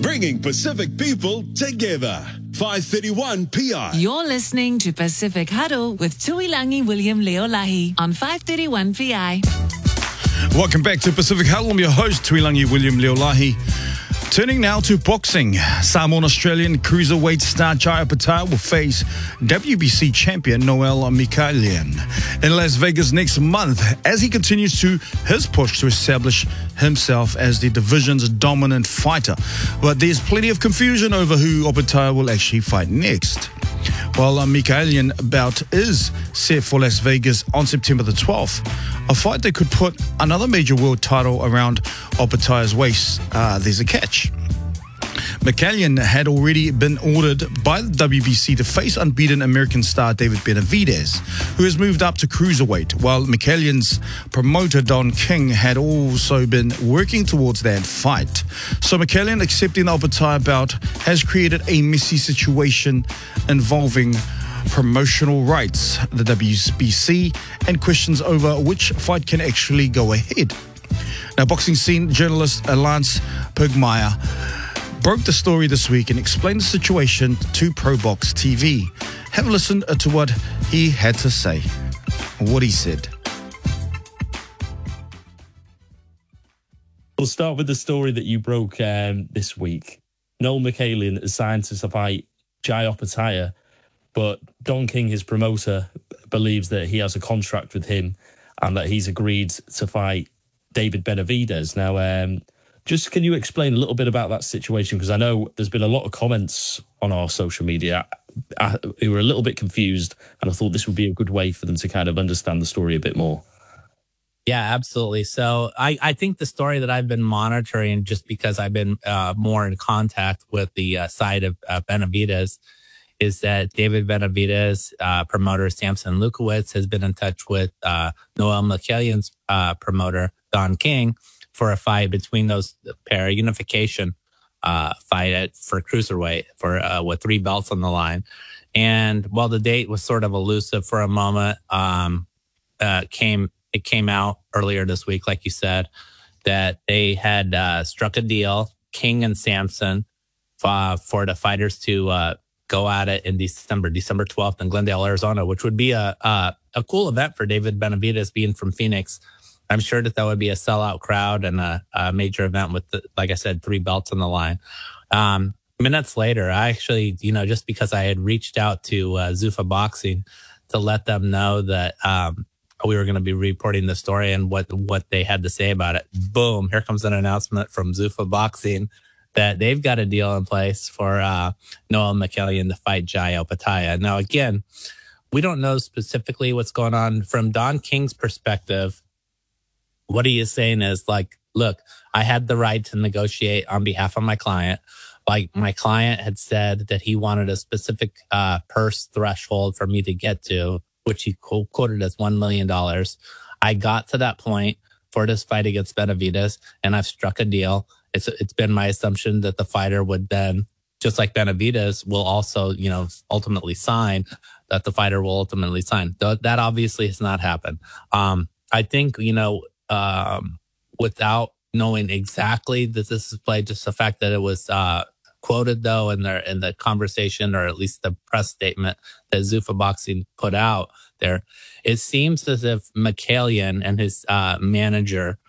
bringing Pacific people together. 531 PI. You're listening to Pacific Huddle with Tuilangi William Leolahi on 531 PI. Welcome back to Pacific Huddle. I'm your host, Tuilangi William Leolahi. Turning now to boxing. Samoan Australian cruiserweight star Jai Opetaia will face WBC champion Noel Mikaelian in Las Vegas next month as he continues his push to establish himself as the division's dominant fighter. But there's plenty of confusion over who Opetaia will actually fight next. While Mikaelian bout is set for Las Vegas on September the 12th, a fight that could put another major world title around Opetaia's waist, there's a catch. Mikaelian had already been ordered by the WBC to face unbeaten American star David Benavidez, who has moved up to cruiserweight, while Mikaelian's promoter Don King had also been working towards that fight. So Mikaelian accepting the Opetaia bout has created a messy situation involving promotional rights, the WBC, and questions over which fight can actually go ahead. Now, boxing scene journalist Lance Pugmire broke the story this week and explained the situation to ProBox TV. Have a listen to what he had to say, what he said. We'll start with the story that you broke this week. Noel Mikaelian is signed to fight Jai Opetaia, but Don King, his promoter, believes that he has a contract with him and that he's agreed to fight David Benavidez. Now, just can you explain a little bit about that situation? Because I know there's been a lot of comments on our social media who were a little bit confused, and I thought this would be a good way for them to kind of understand the story a bit more. Yeah, absolutely. So I think the story that I've been monitoring, just because I've been more in contact with the side of Benavidez, is that David Benavidez, promoter Samson Lukowitz, has been in touch with Noel Mikaelian's promoter, Don King, for a fight between those pair, unification fight for cruiserweight with 3 belts on the line. And while the date was sort of elusive for a moment, it came out earlier this week, like you said, that they had struck a deal, King and Samson, for the fighters to go at it in December 12th in Glendale, Arizona, which would be a cool event for David Benavidez, being from Phoenix. I'm sure that would be a sellout crowd and a major event with, like I said, 3 belts on the line. Minutes later, I actually, just because I had reached out to Zuffa Boxing to let them know that we were going to be reporting the story and what they had to say about it. Boom, here comes an announcement from Zuffa Boxing that they've got a deal in place for Noel Mikaelian to fight Jai Opetaia. Now, again, we don't know specifically what's going on. From Don King's perspective, what he is saying is like, look, I had the right to negotiate on behalf of my client. Like, my client had said that he wanted a specific purse threshold for me to get to, which he quoted as $1 million. I got to that point for this fight against Benavidez, and I've struck a deal. It's been my assumption that the fighter would then, just like Benavidez, will also, ultimately sign, that the fighter will ultimately sign. That obviously has not happened. I think, without knowing exactly that this is played, just the fact that it was quoted though in the conversation, or at least the press statement that Zuffa Boxing put out there, it seems as if Mikaelian and his manager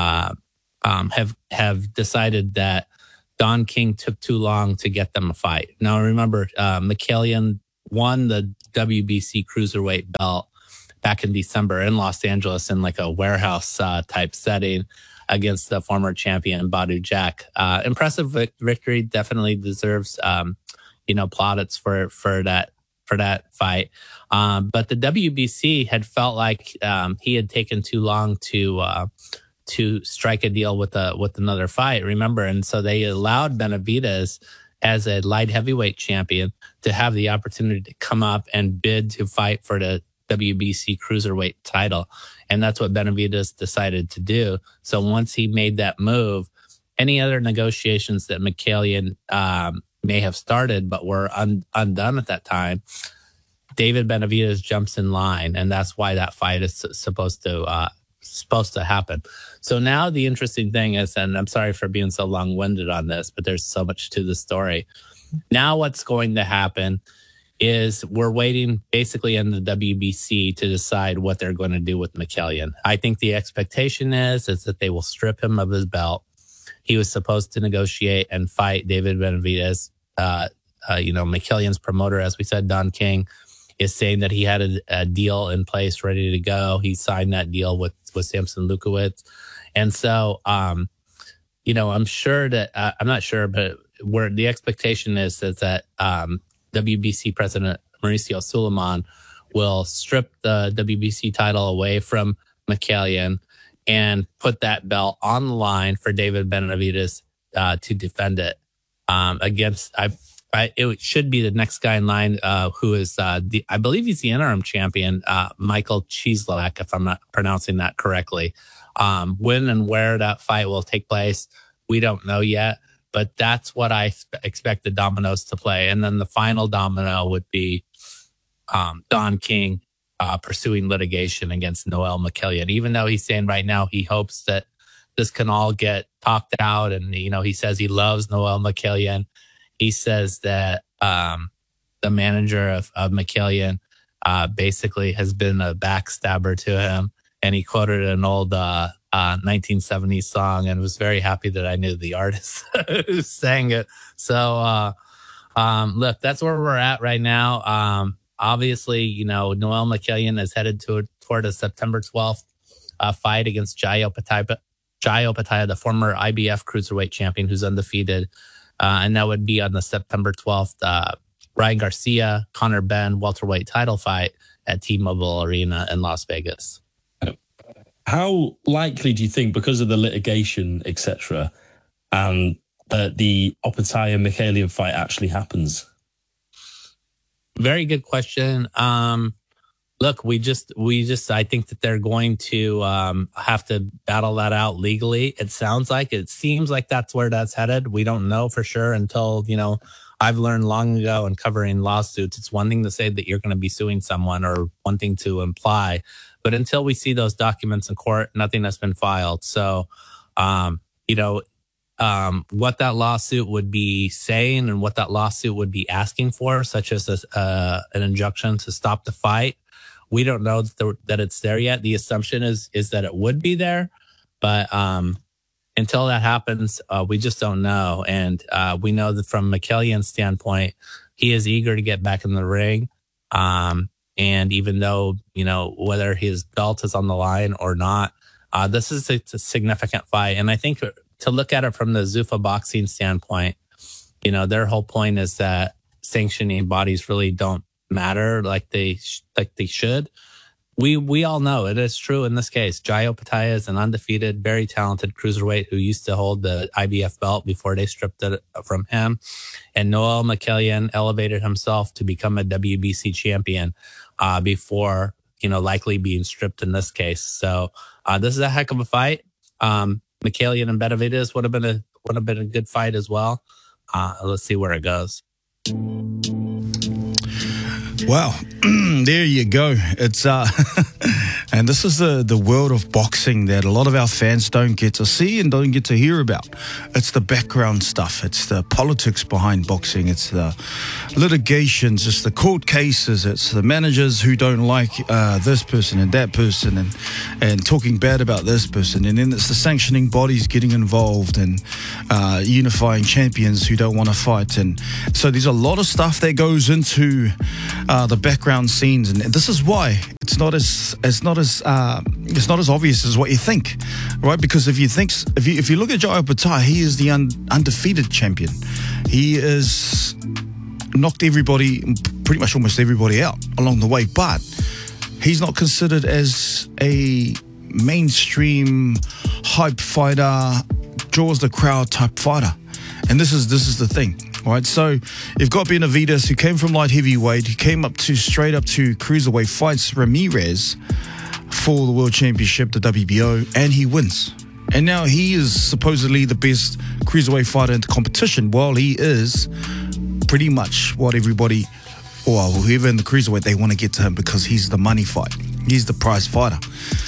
have decided that Don King took too long to get them a fight. Now remember, Mikaelian won the WBC cruiserweight belt back in December in Los Angeles in like a warehouse type setting against the former champion Badou Jack. Impressive victory, definitely deserves plaudits for that fight. But the WBC had felt like he had taken too long to strike a deal with another fight. Remember, and so they allowed Benavidez as a light heavyweight champion to have the opportunity to come up and bid to fight for the WBC cruiserweight title. And that's what Benavidez decided to do. So once he made that move, any other negotiations that Mikaelian may have started but were undone at that time, David Benavidez jumps in line. And that's why that fight is supposed to supposed to happen. So now the interesting thing is, and I'm sorry for being so long-winded on this, but there's so much to the story. Now what's going to happen is we're waiting basically in the WBC to decide what they're going to do with Mikkeljen. I think the expectation is that they will strip him of his belt. He was supposed to negotiate and fight David Benavidez. Mikkeljen's promoter, as we said, Don King, is saying that he had a deal in place ready to go. He signed that deal with Samson Lukowicz. And so, I'm sure that, I'm not sure, but where the expectation is that WBC President Mauricio Suleiman will strip the WBC title away from Mikkeljen and put that belt on the line for David Benavidez to defend it against. It should be the next guy in line, who is I believe he's the interim champion, Michael Chislak, if I'm not pronouncing that correctly. When and where that fight will take place, we don't know yet, but that's what I expect the dominoes to play. And then the final domino would be Don King pursuing litigation against Noel Mikkeljen, even though he's saying right now he hopes that this can all get talked out. And, he says he loves Noel Mikkeljen. He says that the manager of Mikkeljen basically has been a backstabber to him. And he quoted an old 1970s song and was very happy that I knew the artist who sang it. So, look, that's where we're at right now. Obviously, Noel Mikkeljen is headed toward a September 12th fight against Jai Opetaia, the former IBF cruiserweight champion who's undefeated. And that would be on the September 12th, Ryan Garcia, Conor Benn welterweight title fight at T-Mobile Arena in Las Vegas. How likely do you think, because of the litigation, etc., and the Opetaia Mikkeljen fight actually happens? Very good question. Look, we just, I think that they're going to have to battle that out legally. It seems like that's where that's headed. We don't know for sure until, I've learned long ago in covering lawsuits, it's one thing to say that you're going to be suing someone or one thing to imply, but until we see those documents in court, nothing has been filed. So, what that lawsuit would be saying and what that lawsuit would be asking for, such as an injunction to stop the fight, we don't know that it's there yet. The assumption is that it would be there, but until that happens, we just don't know. And we know that from Mikkeljen's standpoint, he is eager to get back in the ring. And even though, whether his belt is on the line or not, this is a significant fight. And I think to look at it from the Zuffa boxing standpoint, their whole point is that sanctioning bodies really don't matter like they should. We all know it is true in this case. Jai Opetaia is an undefeated, very talented cruiserweight who used to hold the IBF belt before they stripped it from him. And Noel Mikkeljen elevated himself to become a WBC champion before, likely being stripped in this case. So this is a heck of a fight. Mikkeljen and Benavidez would have been a good fight as well. Let's see where it goes. Wow, there you go. It's and this is the world of boxing that a lot of our fans don't get to see and don't get to hear about. It's the background stuff. It's the politics behind boxing. It's the litigations. It's the court cases. It's the managers who don't like this person and that person and talking bad about this person. And then it's the sanctioning bodies getting involved and unifying champions who don't want to fight. And so there's a lot of stuff that goes into the background scenes, and this is why it's not as obvious as what you think, right? Because if you look at Jai Opetaia, he is the undefeated champion. He has knocked pretty much almost everybody out along the way, but he's not considered as a mainstream hype fighter, draws the crowd type fighter. And this is the thing. Right, so you've got Benavidez, who came from light heavyweight, he came straight up to cruiserweight, fights Ramirez for the world championship, the WBO, and he wins. And now he is supposedly the best cruiserweight fighter in the competition. Well, he is pretty much what everybody, or whoever in the cruiserweight, they want to get to him because he's the money fight. He's the prize fighter. But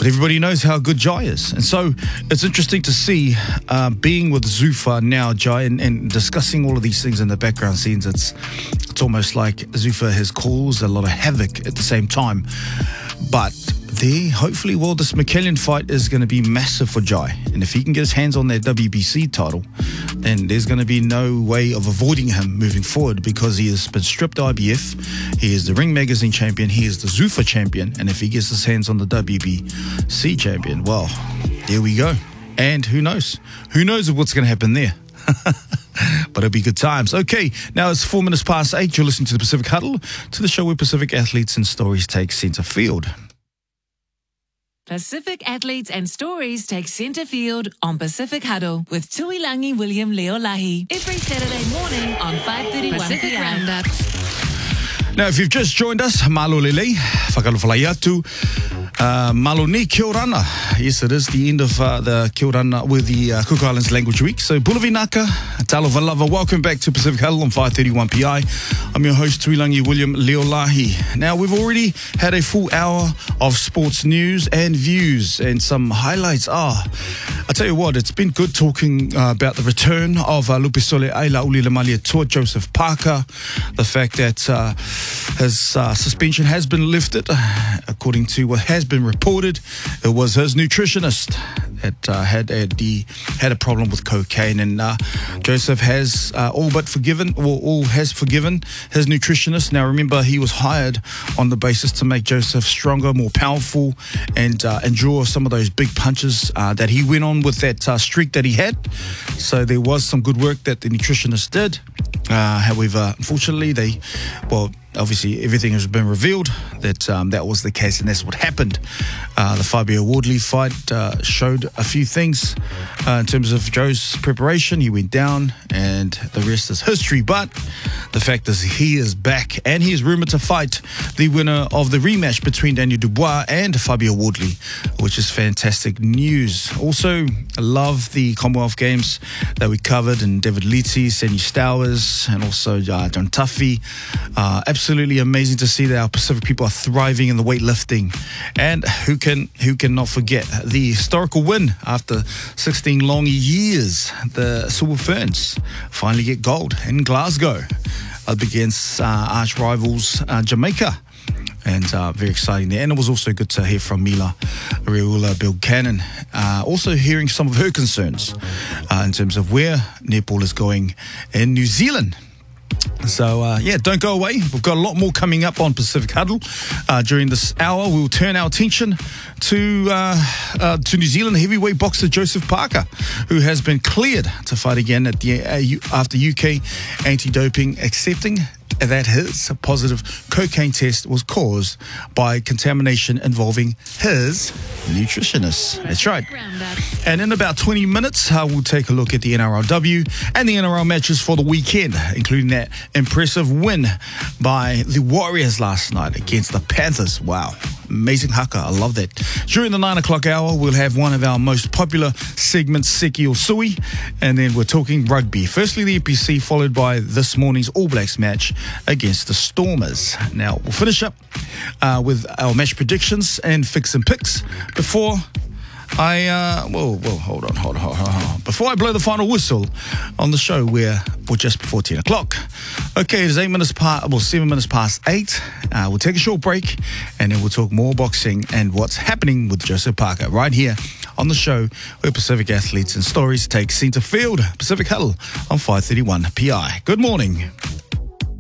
but everybody knows how good Jai is. And so it's interesting to see being with Zuffa now, Jai, and discussing all of these things in the background scenes. It's almost like Zuffa has caused a lot of havoc at the same time. But hopefully, this McKellion fight is going to be massive for Jai. And if he can get his hands on that WBC title, then there's going to be no way of avoiding him moving forward, because he has been stripped IBF. He is the Ring Magazine champion. He is the Zuffa champion. And if he gets his hands on the WBC champion, well, there we go. And who knows? Who knows what's going to happen there? But it'll be good times. Okay, now it's 8:04. You're listening to the Pacific Huddle, to the show where Pacific athletes and stories take center field. Pacific athletes and stories take center field on Pacific Huddle with Tuilangi William Leolahi every Saturday morning on 5:31 Pacific p.m. Roundup. Now, if you've just joined us, malo lele, whakalofalai atu, malo ni kia orana. Yes, it is the end of the kia orana with the Cook Islands Language Week. So, Bulavi Naka, talo valava, welcome back to Pacific Huddle on 5:31 PI. I'm your host, Tuilangi William Leolahi. Now, we've already had a full hour of sports news and views and some highlights. I tell you what, it's been good talking about the return of Lupesole Aila Ulilamali Atua, Joseph Parker, the fact that his suspension has been lifted, according to what has been reported. It was his nutritionist that had a problem with cocaine, and Joseph has has forgiven his nutritionist. Now, remember, he was hired on the basis to make Joseph stronger, more powerful, and endure some of those big punches that he went on with that streak that he had. So there was some good work that the nutritionist did. However, unfortunately, obviously everything has been revealed that was the case, and that's what happened. The Fabio Wardley fight showed a few things in terms of Joe's preparation. He went down, and the rest is history. But the fact is, he is back, and he is rumored to fight the winner of the rematch between Daniel Dubois and Fabio Wardley, which is fantastic news. Also, I love the Commonwealth Games that we covered, and David Leite, Senny Stowers, and also John Tuffy. Absolutely amazing to see that our Pacific people are thriving in the weightlifting. And who can not forget the historical win after 16 long years? The Silver Ferns finally get gold in Glasgow up against arch rivals Jamaica. And very exciting there. And it was also good to hear from Mila Reula Buchanan. Also hearing some of her concerns in terms of where netball is going in New Zealand. So, don't go away. We've got a lot more coming up on Pacific Huddle. During this hour, we'll turn our attention to New Zealand heavyweight boxer Joseph Parker, who has been cleared to fight again after UK anti-doping accepting that his positive cocaine test was caused by contamination involving his nutritionist. That's right. And in about 20 minutes, we'll take a look at the NRLW and the NRL matches for the weekend, including that impressive win by the Warriors last night against the Panthers. Wow. Amazing haka. I love that. During the 9 o'clock hour, we'll have one of our most popular segments, Seki or Sui, and then we're talking rugby. Firstly, the EPC, followed by this morning's All Blacks match against the Stormers. Now, we'll finish up with our match predictions and fix and picks before hold on. Before I blow the final whistle on the show, we're just before 10 o'clock. Okay, it's 7 minutes past 8. We'll take a short break, and then we'll talk more boxing and what's happening with Joseph Parker right here on the show where Pacific athletes and stories take center field. Pacific Huddle on 5:31 PI. Good morning.